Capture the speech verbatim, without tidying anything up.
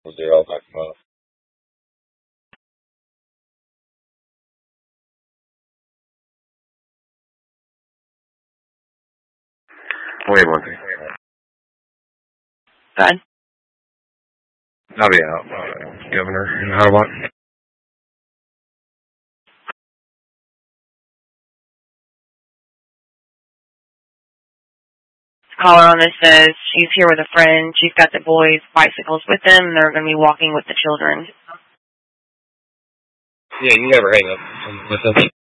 Zero back off. Wait one thing. Go ahead. I'll be out, uh, Governor. And how about? Caller on this says she's here with a friend. She's got the boys' bicycles with them, and they're going to be walking with the children. Yeah, you never hang up with them.